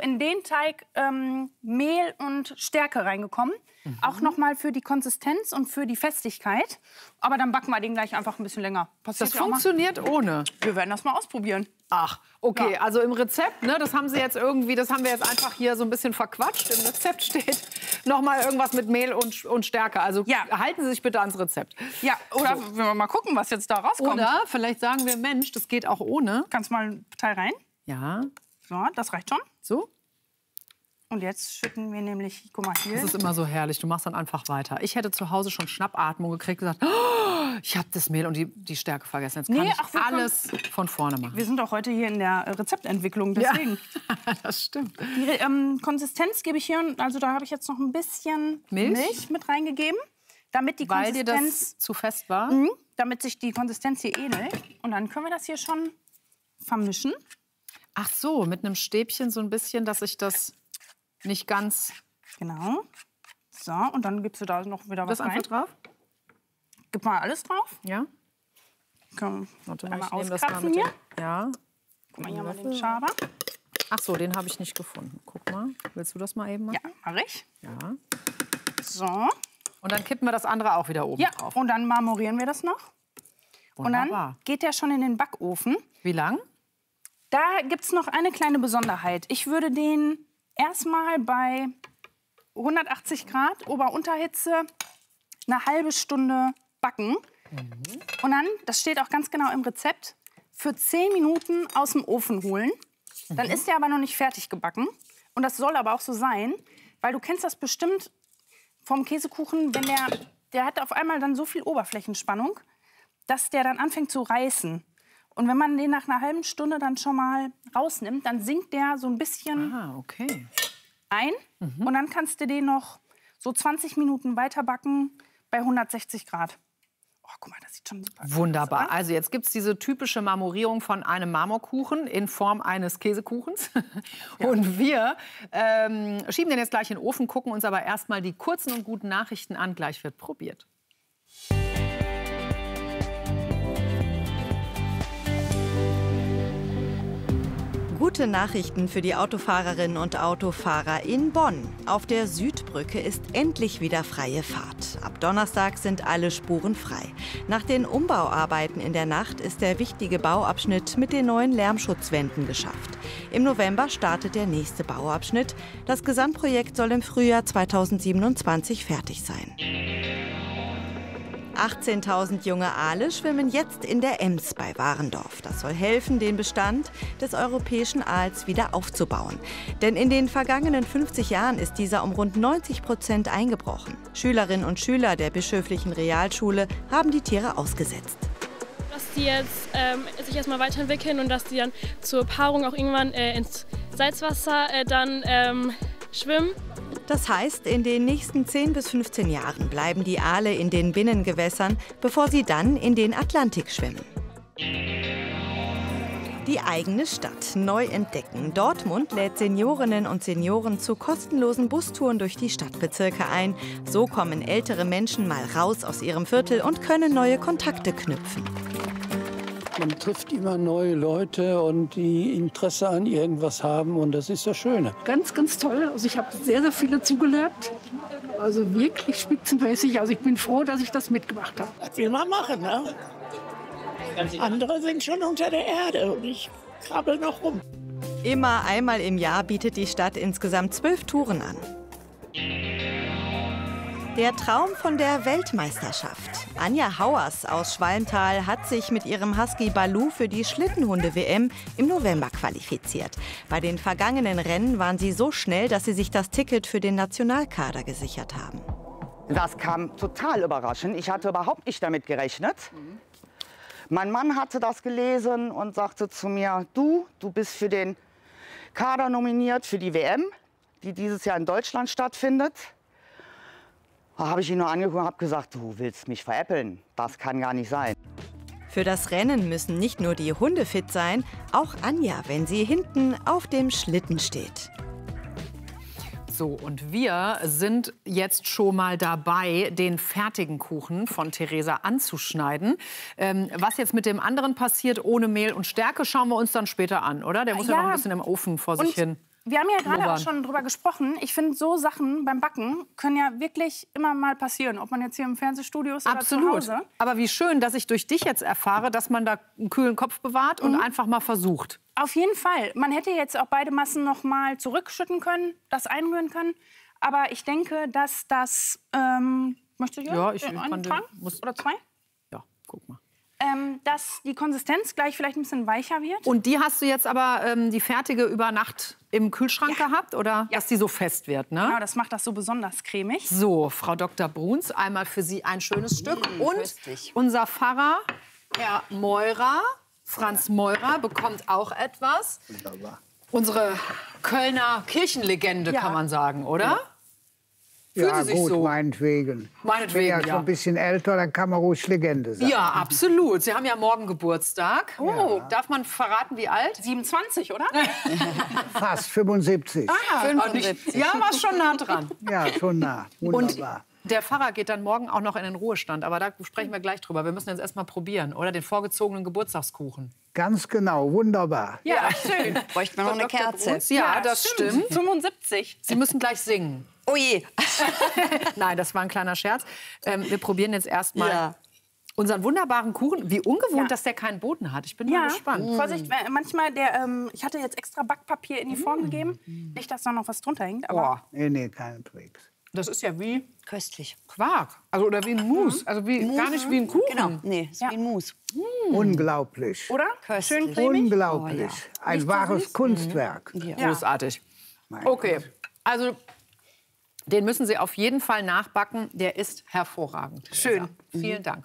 in den Teig Mehl und Stärke reingekommen. Auch nochmal für die Konsistenz und für die Festigkeit. Aber dann backen wir den gleich einfach ein bisschen länger. Das funktioniert ohne. Wir werden das mal ausprobieren. Ach, okay. Ja. Also im Rezept, ne, das haben Sie jetzt irgendwie, das haben wir jetzt einfach hier so ein bisschen verquatscht. Im Rezept steht noch mal irgendwas mit Mehl und Stärke. Also halten Sie sich bitte ans Rezept. Ja, oder so. Wir mal gucken, was jetzt da rauskommt. Oder vielleicht sagen wir, Mensch, das geht auch ohne. Kannst mal ein Teil rein. Ja. So, das reicht schon. So? Und jetzt schütten wir nämlich, guck mal hier. Das ist immer so herrlich, du machst dann einfach weiter. Ich hätte zu Hause schon Schnappatmung gekriegt und gesagt, oh, ich habe das Mehl und die Stärke vergessen. Jetzt kann ich alles von vorne machen. Wir sind doch heute hier in der Rezeptentwicklung, deswegen. Ja, das stimmt. Die Konsistenz gebe ich hier, also da habe ich jetzt noch ein bisschen Milch mit reingegeben, damit die Weil dir das zu fest war? Damit sich die Konsistenz hier ähnelt. Und dann können wir das hier schon vermischen. Ach so, mit einem Stäbchen so ein bisschen, dass ich das nicht ganz... Genau. So, und dann gibst du da noch wieder was rein. Das einfach drauf? Gib mal alles drauf. Ja. Komm, warte, einmal ich nehme das auskratzen mal hier. Ja. Guck mal, hier mal den Schaber. Ach so, den habe ich nicht gefunden. Guck mal, willst du das mal eben machen? Ja, mache ich. Ja. So. Und dann kippen wir das andere auch wieder oben drauf. Und dann marmorieren wir das noch. Wunderbar. Und dann geht der schon in den Backofen. Wie lang? Da gibt es noch eine kleine Besonderheit. Ich würde den erstmal bei 180 Grad Ober-Unterhitze eine halbe Stunde backen. Und dann, das steht auch ganz genau im Rezept, für 10 Minuten aus dem Ofen holen. Dann ist der aber noch nicht fertig gebacken. Und das soll aber auch so sein, weil du kennst das bestimmt vom Käsekuchen, wenn der hat auf einmal dann so viel Oberflächenspannung, dass der dann anfängt zu reißen. Und wenn man den nach einer halben Stunde dann schon mal rausnimmt, dann sinkt der so ein bisschen ein. Und dann kannst du den noch so 20 Minuten weiter backen bei 160 Grad. Oh, guck mal, das sieht schon super aus. Wunderbar. Also jetzt gibt es diese typische Marmorierung von einem Marmorkuchen in Form eines Käsekuchens. Ja. Und wir schieben den jetzt gleich in den Ofen, gucken uns aber erstmal die kurzen und guten Nachrichten an. Gleich wird probiert. Gute Nachrichten für die Autofahrerinnen und Autofahrer in Bonn. Auf der Südbrücke ist endlich wieder freie Fahrt. Ab Donnerstag sind alle Spuren frei. Nach den Umbauarbeiten in der Nacht ist der wichtige Bauabschnitt mit den neuen Lärmschutzwänden geschafft. Im November startet der nächste Bauabschnitt. Das Gesamtprojekt soll im Frühjahr 2027 fertig sein. 18.000 junge Aale schwimmen jetzt in der Ems bei Warendorf. Das soll helfen, den Bestand des europäischen Aals wieder aufzubauen. Denn in den vergangenen 50 Jahren ist dieser um rund 90% eingebrochen. Schülerinnen und Schüler der bischöflichen Realschule haben die Tiere ausgesetzt. Dass die jetzt sich erstmal weiterentwickeln und dass die dann zur Paarung auch irgendwann ins Salzwasser schwimmen. Das heißt, in den nächsten 10 bis 15 Jahren bleiben die Aale in den Binnengewässern, bevor sie dann in den Atlantik schwimmen. Die eigene Stadt neu entdecken. Dortmund lädt Seniorinnen und Senioren zu kostenlosen Bustouren durch die Stadtbezirke ein. So kommen ältere Menschen mal raus aus ihrem Viertel und können neue Kontakte knüpfen. Man trifft immer neue Leute und die Interesse an irgendwas haben und das ist das Schöne. Ganz, ganz toll. Also ich habe sehr, sehr viele zugelernt. Also wirklich spitzenmäßig. Also ich bin froh, dass ich das mitgemacht habe. Das will man machen, ne? Andere sind schon unter der Erde und ich krabbel noch rum. Immer einmal im Jahr bietet die Stadt insgesamt 12 Touren an. Der Traum von der Weltmeisterschaft. Anja Hauers aus Schwalmtal hat sich mit ihrem Husky Baloo für die Schlittenhunde-WM im November qualifiziert. Bei den vergangenen Rennen waren sie so schnell, dass sie sich das Ticket für den Nationalkader gesichert haben. Das kam total überraschend. Ich hatte überhaupt nicht damit gerechnet. Mein Mann hatte das gelesen und sagte zu mir, du bist für den Kader nominiert für die WM, die dieses Jahr in Deutschland stattfindet. Da habe ich ihn nur angeguckt und habe gesagt, du willst mich veräppeln. Das kann gar nicht sein. Für das Rennen müssen nicht nur die Hunde fit sein, auch Anja, wenn sie hinten auf dem Schlitten steht. So, und wir sind jetzt schon mal dabei, den fertigen Kuchen von Theresa anzuschneiden. Was jetzt mit dem anderen passiert, ohne Mehl und Stärke, schauen wir uns dann später an, oder? Der muss ja noch ein bisschen im Ofen vor sich hin. wir haben ja gerade blubbern. auch schon drüber gesprochen. Ich finde, so Sachen beim Backen können ja wirklich immer mal passieren. Ob man jetzt hier im Fernsehstudio ist oder zu Absolut. Hause. Aber wie schön, dass ich durch dich jetzt erfahre, dass man da einen kühlen Kopf bewahrt und einfach mal versucht. Auf jeden Fall. Man hätte jetzt auch beide Massen noch mal zurückschütten können, das einrühren können. Aber ich denke, dass das... möchtest du hier Ja, ich einen kann tragen? muss. Oder zwei? Ja, guck mal. Dass die Konsistenz gleich vielleicht ein bisschen weicher wird. Und die hast du jetzt aber die fertige über Nacht im Kühlschrank gehabt? Oder dass die so fest wird, ne? Genau, das macht das so besonders cremig. So, Frau Dr. Bruns, einmal für Sie ein schönes Stück. Und köstlich. unser Pfarrer, Herr Meurer, Franz Meurer, bekommt auch etwas. Wunderbar. Unsere Kölner Kirchenlegende, kann man sagen, oder? Fühlen Ja, Sie sich gut, so? meinetwegen. Meinetwegen, Ich bin ja schon ja. ein bisschen älter, dann kann man ruhig Legende sagen. Ja, absolut. Sie haben ja morgen Geburtstag. Oh, darf man verraten, wie alt? 27, oder? Fast 75. Ja, war schon nah dran. Ja, schon nah. Und Wunderbar. der Pfarrer geht dann morgen auch noch in den Ruhestand. Aber da sprechen wir gleich drüber. Wir müssen jetzt erst mal probieren, oder? Den vorgezogenen Geburtstagskuchen. Ganz genau, wunderbar. Ja, schön. Bräuchte man noch eine Kerze. Ja, das stimmt. 75. Sie müssen gleich singen. Oh je. Nein, das war ein kleiner Scherz. Wir probieren jetzt erst mal Ja. unseren wunderbaren Kuchen. Wie ungewohnt, Ja. dass der keinen Boden hat. Ich bin mal Ja, gespannt. Vorsicht, manchmal ich hatte jetzt extra Backpapier in die Form gegeben. Nicht, dass da noch was drunter hängt, aber Boah, Nee, keine Tricks. das ist ja wie Köstlich. Quark. Also, oder wie ein Mousse. Also gar nicht wie ein Kuchen. Genau. Nee, ist Ja. wie ein Mousse. Unglaublich. oder? Köstlich. Schön cremig. Unglaublich. Ein wahres Kunstwerk. Großartig. Mein Okay, Gott. also den müssen Sie auf jeden Fall nachbacken. Der ist hervorragend. Schön. Vielen Dank.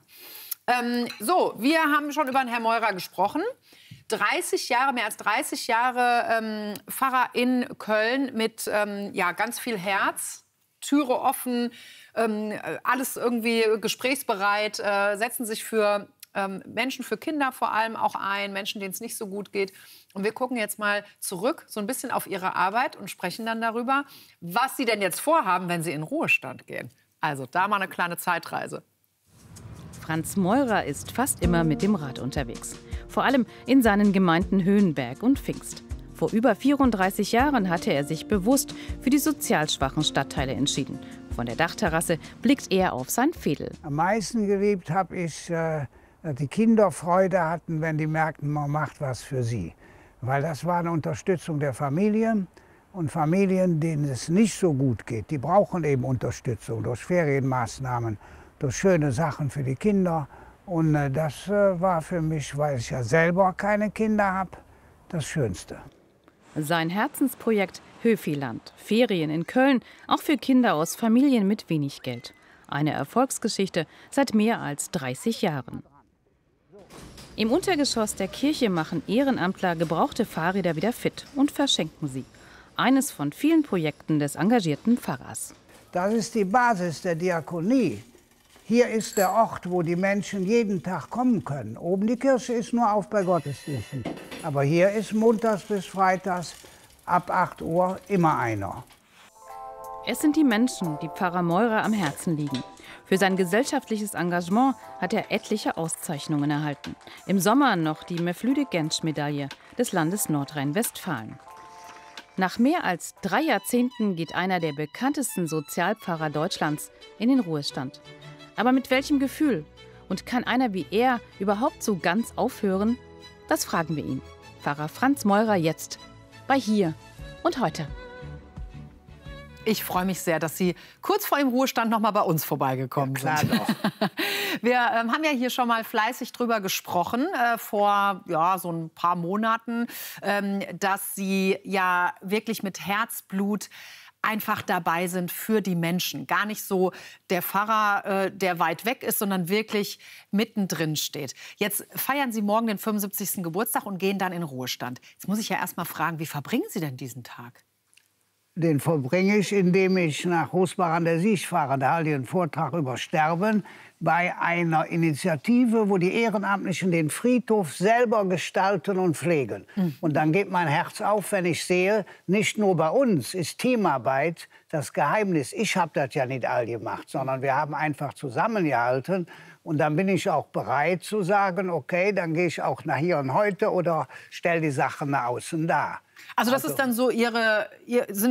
So, wir haben schon über den Herrn Meurer gesprochen. 30 Jahre, mehr als 30 Jahre Pfarrer in Köln mit ganz viel Herz, Türe offen, alles irgendwie gesprächsbereit, setzen sich für Menschen, für Kinder vor allem auch ein, Menschen, denen es nicht so gut geht. Und wir gucken jetzt mal zurück, so ein bisschen auf Ihre Arbeit und sprechen dann darüber, was Sie denn jetzt vorhaben, wenn Sie in Ruhestand gehen. Also da mal eine kleine Zeitreise. Franz Meurer ist fast immer mit dem Rad unterwegs. Vor allem in seinen Gemeinden Höhenberg und Pfingst. Vor über 34 Jahren hatte er sich bewusst für die sozial schwachen Stadtteile entschieden. Von der Dachterrasse blickt er auf sein Veedel. Am meisten geliebt habe ich, dass die Kinder Freude hatten, wenn die merkten, man macht was für sie. Weil das war eine Unterstützung der Familien. Und Familien, denen es nicht so gut geht, die brauchen eben Unterstützung durch Ferienmaßnahmen, durch schöne Sachen für die Kinder. Und das war für mich, weil ich ja selber keine Kinder habe, das Schönste. Sein Herzensprojekt Höfiland. Ferien in Köln, auch für Kinder aus Familien mit wenig Geld. Eine Erfolgsgeschichte seit mehr als 30 Jahren. Im Untergeschoss der Kirche machen Ehrenamtler gebrauchte Fahrräder wieder fit und verschenken sie. Eines von vielen Projekten des engagierten Pfarrers. Das ist die Basis der Diakonie. Hier ist der Ort, wo die Menschen jeden Tag kommen können. Oben die Kirche ist nur auf bei Gottesdiensten. Aber hier ist montags bis freitags ab 8 Uhr immer einer. Es sind die Menschen, die Pfarrer Meurer am Herzen liegen. Für sein gesellschaftliches Engagement hat er etliche Auszeichnungen erhalten. Im Sommer noch die Meflüde-Gensch-Medaille des Landes Nordrhein-Westfalen. Nach mehr als 3 Jahrzehnten geht einer der bekanntesten Sozialpfarrer Deutschlands in den Ruhestand. Aber mit welchem Gefühl? Und kann einer wie er überhaupt so ganz aufhören? Das fragen wir ihn. Pfarrer Franz Meurer jetzt bei Hier und Heute. Ich freue mich sehr, dass Sie kurz vor dem Ruhestand noch mal bei uns vorbeigekommen Klar sind. doch. Wir haben ja hier schon mal fleißig drüber gesprochen, vor so ein paar Monaten, dass Sie ja wirklich mit Herzblut einfach dabei sind für die Menschen. Gar nicht so der Pfarrer, der weit weg ist, sondern wirklich mittendrin steht. Jetzt feiern Sie morgen den 75. Geburtstag und gehen dann in Ruhestand. Jetzt muss ich ja erst mal fragen, wie verbringen Sie denn diesen Tag? Den verbringe ich, indem ich nach Rosbach an der Sieg fahre. Da halte ich einen Vortrag über Sterben bei einer Initiative, wo die Ehrenamtlichen den Friedhof selber gestalten und pflegen. Und dann geht mein Herz auf, wenn ich sehe, nicht nur bei uns ist Teamarbeit das Geheimnis. Ich habe das ja nicht all gemacht, sondern wir haben einfach zusammengehalten. Und dann bin ich auch bereit zu sagen, okay, dann gehe ich auch nach hier und heute oder stelle die Sachen nach außen dar. Also das ist dann so sind